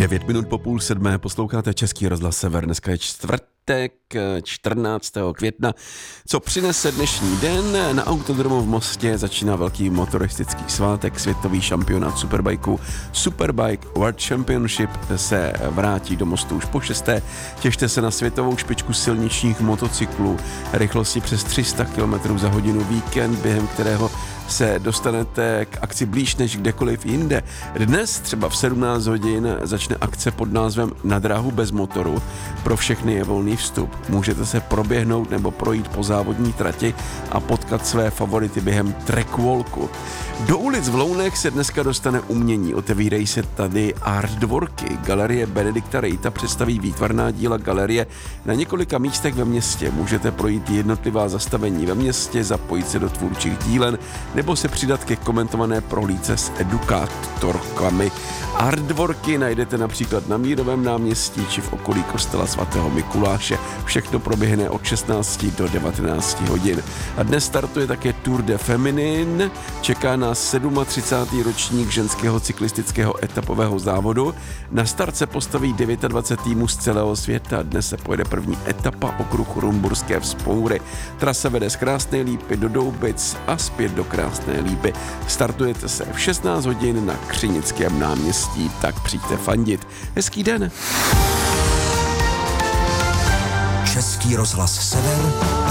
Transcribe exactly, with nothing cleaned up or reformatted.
Devět minut po půl sedmé posloucháte Český rozhlas Sever. Dneska je čtvrtek, čtrnáctého května. Co přinese dnešní den? Na autodromu v Mostě začíná velký motoristický svátek, světový šampionát superbajků. Superbike World Championship se vrátí do Mostu už po šesté. Těšte se na světovou špičku silničních motocyklů. Rychlosti přes tři sta kilometrů za hodinu, víkend, během kterého se dostanete k akci blíž než kdekoliv jinde. Dnes třeba v sedmnáct hodin začne akce pod názvem Na dráhu bez motoru. Pro všechny je volný vstup. Můžete se proběhnout nebo projít po závodní trati a potkat své favority během trackwalku. Do ulic v Lounech se dneska dostane umění. Otevírají se tady art dvorky. Galerie Benedikta Rejta představí výtvarná díla galerie na několika místech ve městě. Můžete projít jednotlivá zastavení ve městě, zapojit se do tvůrčích dílen nebo se přidat ke komentované prohlídce s edukátorkami. Art dvorky najdete například na Mírovém náměstí či v okolí kostela svatého Mikuláše. Všechno proběhne od šestnácti do devatenácti hodin. A dnes startuje také Tour de Féminine. Čeká nás třicátý sedmý ročník ženského cyklistického etapového závodu. Na start se postaví dvacet devět týmů z celého světa. Dnes se pojede první etapa okruh Rumburské Vzpoury. Trasa vede z Krásné Lípy do Doubic a zpět do Krásné Lípy. Startujete se v šestnáct hodin na Křinickém náměstí, tak přijďte fandit. Hezký den. Český rozhlas Sever,